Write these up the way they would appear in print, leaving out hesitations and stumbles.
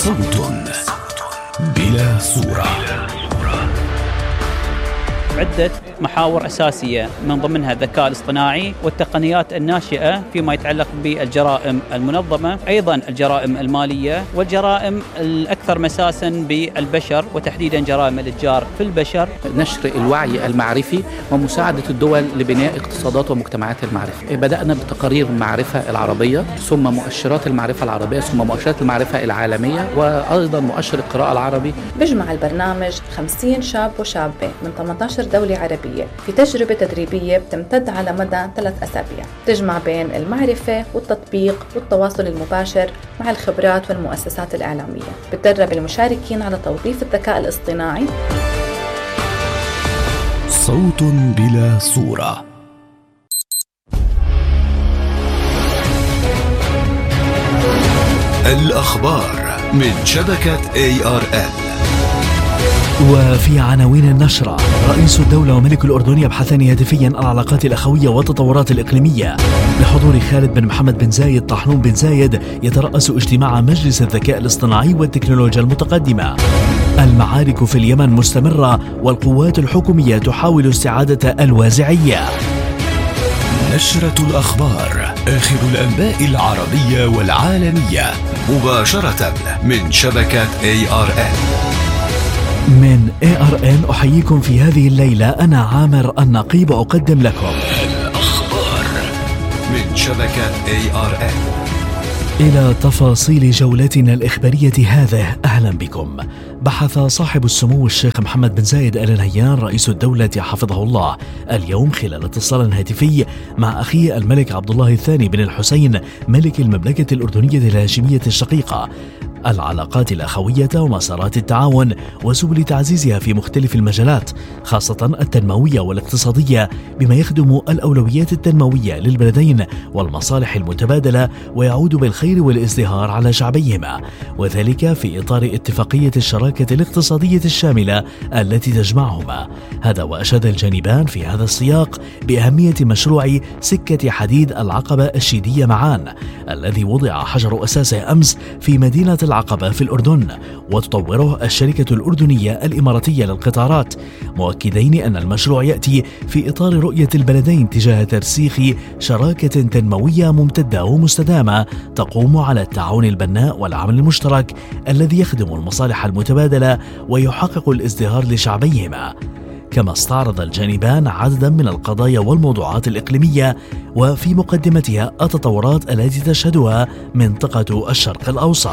صوت بلا صورة. عدة محاور أساسية من ضمنها الذكاء الاصطناعي والتقنيات الناشئة فيما يتعلق بالجرائم المنظمة، أيضا الجرائم المالية والجرائم الأكثر مساسا بالبشر وتحديدا جرائم الإتجار في البشر. نشر الوعي المعرفي ومساعدة الدول لبناء اقتصادات ومجتمعات المعرفة. بدأنا بتقارير المعرفة العربية، ثم مؤشرات المعرفة العربية، ثم مؤشرات المعرفة العالمية، وأيضا مؤشر القراءة العربي. بيجمع البرنامج 50 شاب وشابة من 18 دولة عربية في تجربة تدريبية بتمتد على مدى 3 أسابيع، تجمع بين المعرفة والتطبيق والتواصل المباشر مع الخبرات والمؤسسات الإعلامية. بتدرب المشاركين على توظيف الذكاء الاصطناعي. صوت بلا صورة. الأخبار من شبكة ARN. وفي عناوين النشرة: رئيس الدولة وملك الأردن يبحثان هاتفيا العلاقات الأخوية والتطورات الإقليمية. بحضور خالد بن محمد بن زايد طحنون بن زايد يترأس اجتماع مجلس الذكاء الاصطناعي والتكنولوجيا المتقدمة. المعارك في اليمن مستمرة والقوات الحكومية تحاول استعادة الوازعية. نشرة الأخبار، آخر الأنباء العربية والعالمية مباشرة من شبكة ARN. من ARN أحييكم في هذه الليلة. أنا عامر النقيب أقدم لكم الأخبار من شبكة ARN. إلى تفاصيل جولتنا الإخبارية هذه، أهلا بكم. بحث صاحب السمو الشيخ محمد بن زايد آل نهيان رئيس الدولة حفظه الله اليوم خلال اتصال هاتفي مع أخيه الملك عبد الله الثاني بن الحسين ملك المملكة الأردنية الهاشمية الشقيقة العلاقات الأخوية ومسارات التعاون وسبل تعزيزها في مختلف المجالات، خاصة التنموية والاقتصادية، بما يخدم الأولويات التنموية للبلدين والمصالح المتبادلة ويعود بالخير والازدهار على شعبيهما، وذلك في إطار اتفاقية الشراكة الاقتصادية الشاملة التي تجمعهما. هذا وأشاد الجانبان في هذا السياق بأهمية مشروع سكة حديد العقبة الشيدية معان الذي وضع حجر أساسه أمس في مدينة العقبة في الأردن، وتطوره الشركة الأردنية الإماراتية للقطارات، مؤكدين أن المشروع يأتي في إطار رؤية البلدين تجاه ترسيخ شراكة تنموية ممتدة ومستدامة تقوم على التعاون البناء والعمل المشترك الذي يخدم المصالح المتبادلة ويحقق الازدهار لشعبيهما. كما استعرض الجانبان عددا من القضايا والموضوعات الإقليمية وفي مقدمتها التطورات التي تشهدها منطقة الشرق الأوسط.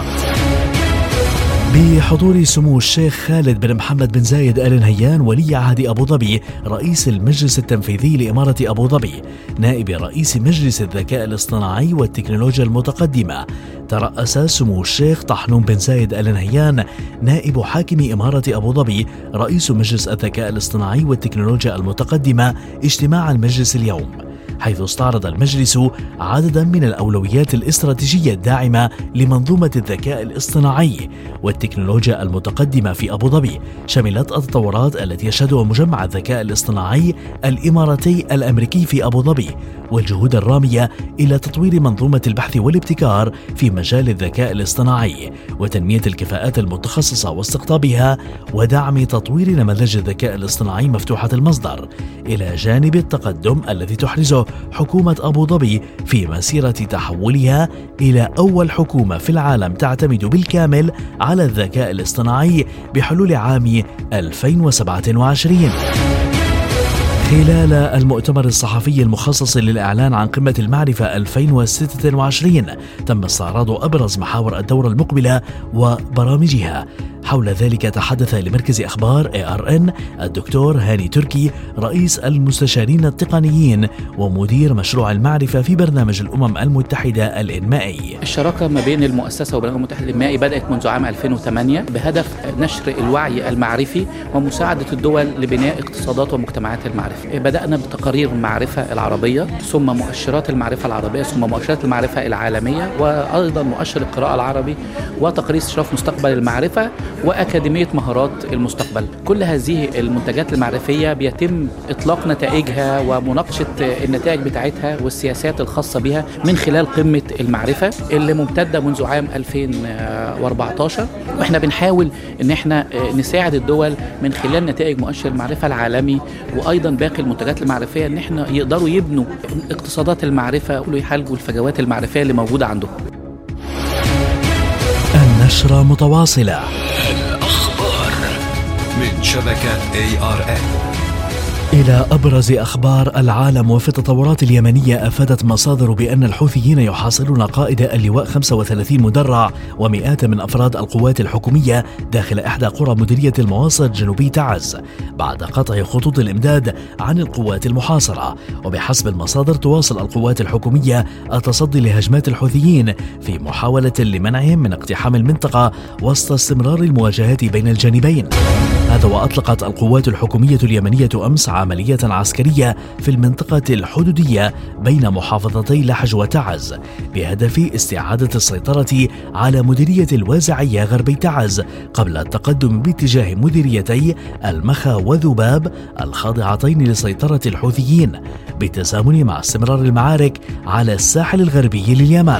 بحضور سمو الشيخ خالد بن محمد بن زايد آل نهيان ولي عهد أبو ظبي رئيس المجلس التنفيذي لإمارة أبو ظبي نائب رئيس مجلس الذكاء الاصطناعي والتكنولوجيا المتقدمة، ترأس سمو الشيخ طحنون بن زايد آل نهيان نائب حاكم إمارة أبو ظبي رئيس مجلس الذكاء الاصطناعي والتكنولوجيا المتقدمة اجتماع المجلس اليوم، حيث استعرض المجلس عددا من الأولويات الاستراتيجية الداعمة لمنظومة الذكاء الاصطناعي والتكنولوجيا المتقدمة في أبو ظبي، شملت التطورات التي يشهدها مجمع الذكاء الاصطناعي الإماراتي الأمريكي في أبو ظبي، والجهود الرامية إلى تطوير منظومة البحث والابتكار في مجال الذكاء الاصطناعي وتنمية الكفاءات المتخصصة واستقطابها ودعم تطوير نماذج الذكاء الاصطناعي مفتوحة المصدر، إلى جانب التقدم الذي تحرزه حكومة أبو ظبي في مسيرة تحولها إلى أول حكومة في العالم تعتمد بالكامل على الذكاء الاصطناعي بحلول عام 2027. خلال المؤتمر الصحفي المخصص للإعلان عن قمة المعرفة 2026 تم استعراض أبرز محاور الدورة المقبلة وبرامجها. حول ذلك تحدث لمركز أخبار ARN الدكتور هاني تركي رئيس المستشارين التقنيين ومدير مشروع المعرفة في برنامج الأمم المتحدة الإنمائي. الشراكة ما بين المؤسسة وبرنامج الأمم المتحدة الإنمائي بدأت منذ عام 2008 بهدف نشر الوعي المعرفي ومساعدة الدول لبناء اقتصادات ومجتمعات المعرفة. بدأنا بتقارير المعرفة العربية، ثم مؤشرات المعرفة العربية، ثم مؤشرات المعرفة العالمية، وأيضا مؤشر القراءة العربي، وتقرير استشراف مستقبل المعرفة، وأكاديمية مهارات المستقبل. كل هذه المنتجات المعرفية بيتم إطلاق نتائجها ومناقشة النتائج بتاعتها والسياسات الخاصة بها من خلال قمة المعرفة اللي ممتدة منذ عام 2014. وإحنا بنحاول إن إحنا نساعد الدول من خلال نتائج مؤشر المعرفة العالمي وأيضا باقي المنتجات المعرفية إن إحنا يقدروا يبنوا اقتصادات المعرفة ويحالجوا الفجوات المعرفية اللي موجودة عندهم. النشرة متواصلة. الأخبار من شبكة ARN. إلى أبرز أخبار العالم. وفي التطورات اليمنية أفادت مصادر بأن الحوثيين يحاصرون قائد اللواء 35 مدرع ومئات من أفراد القوات الحكومية داخل إحدى قرى مديرية المواصل جنوبي تعز بعد قطع خطوط الإمداد عن القوات المحاصرة. وبحسب المصادر تواصل القوات الحكومية التصدي لهجمات الحوثيين في محاولة لمنعهم من اقتحام المنطقة وسط استمرار المواجهات بين الجانبين. هذا وأطلقت القوات الحكومية اليمنية أمس عملية عسكرية في المنطقة الحدودية بين محافظتي لحج وتعز بهدف استعادة السيطرة على مديرية الوازعية غربي تعز قبل التقدم باتجاه مديريتي المخا وذباب الخاضعتين لسيطرة الحوثيين بالتزامن مع استمرار المعارك على الساحل الغربي لليمن.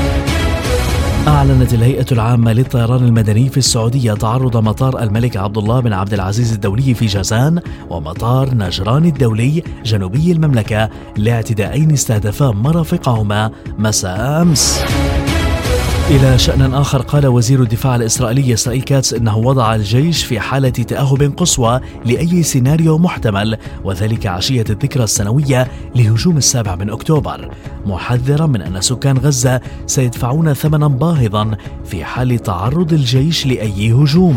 أعلنت الهيئة العامة للطيران المدني في السعودية تعرض مطار الملك عبد الله بن عبد العزيز الدولي في جازان ومطار نجران الدولي جنوبي المملكة لاعتداءين استهدفا مرافقهما مساء أمس. إلى شأن آخر، قال وزير الدفاع الإسرائيلي إسرائيل كاتس إنه وضع الجيش في حالة تأهب قصوى لأي سيناريو محتمل، وذلك عشية الذكرى السنوية لهجوم 7 أكتوبر، محذرا من أن سكان غزة سيدفعون ثمنا باهظا في حال تعرض الجيش لأي هجوم.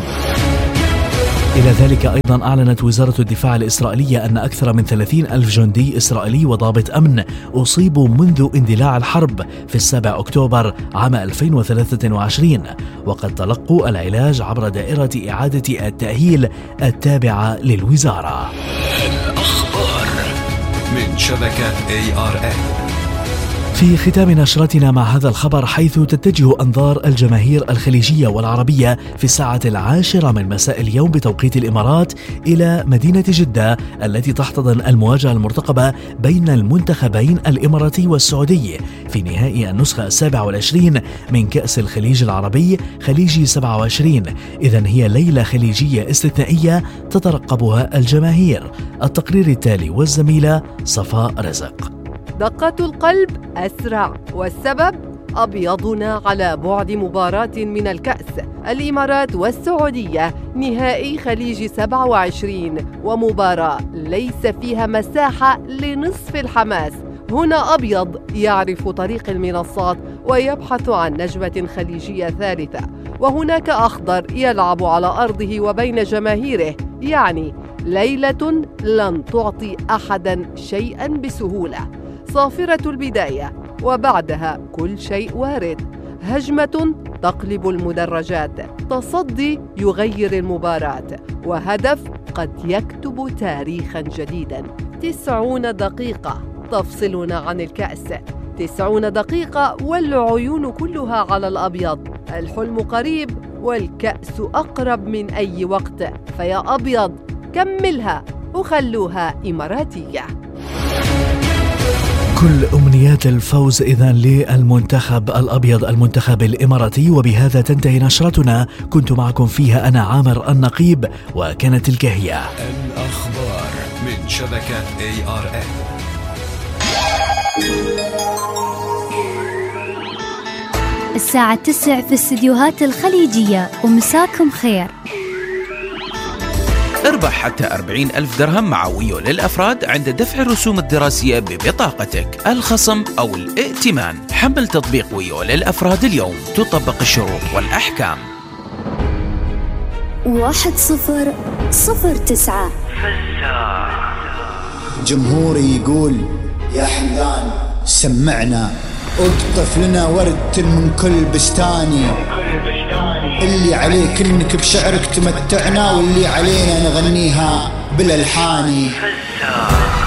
إلى ذلك أيضا أعلنت وزارة الدفاع الإسرائيلية أن أكثر من 30,000 جندي إسرائيلي وضابط أمن أصيبوا منذ اندلاع الحرب في 7 أكتوبر عام 2023 وقد تلقوا العلاج عبر دائرة إعادة التأهيل التابعة للوزارة. الأخبار من شبكة ARN. في ختام نشرتنا مع هذا الخبر، حيث تتجه أنظار الجماهير الخليجية والعربية في 10:10 من مساء اليوم بتوقيت الإمارات إلى مدينة جدة التي تحتضن المواجهة المرتقبة بين المنتخبين الإماراتي والسعودي في نهائي النسخة 27 من كأس الخليج العربي خليجي 27. إذن هي ليلة خليجية استثنائية تترقبها الجماهير. التقرير التالي والزميلة صفاء رزق. دقة القلب أسرع، والسبب أبيضنا على بعد مباراة من الكأس. الإمارات والسعودية نهائي خليج 27، ومباراة ليس فيها مساحة لنصف الحماس. هنا أبيض يعرف طريق المنصات ويبحث عن نجمة خليجية ثالثة، وهناك أخضر يلعب على أرضه وبين جماهيره. يعني ليلة لن تعطي أحدا شيئا بسهولة. صافرة البداية وبعدها كل شيء وارد. هجمة تقلب المدرجات، تصدي يغير المباراة، وهدف قد يكتب تاريخا جديدا. 90 دقيقة تفصلنا عن الكأس، 90 دقيقة والعيون كلها على الأبيض. الحلم قريب والكأس أقرب من أي وقت، فيا أبيض كملها وخلوها إماراتية. كل أمنيات الفوز إذن للمنتخب الأبيض، المنتخب الإماراتي. وبهذا تنتهي نشرتنا، كنت معكم فيها أنا عامر النقيب، وكانت تلك هي الأخبار من شبكة ARN. الساعة 9 في الاستديوهات الخليجية، ومساكم خير. اربح حتى 40,000 درهم مع ويو للأفراد عند دفع الرسوم الدراسية ببطاقتك، الخصم أو الائتمان. حمل تطبيق ويو للأفراد اليوم، تطبق الشروط والأحكام. 1009 جمهوري يقول يا حمدان سمعنا، اقطف لنا ورد من كل بستاني، اللي عليك انك بشعرك تمتعنا، واللي علينا نغنيها بالالحاني.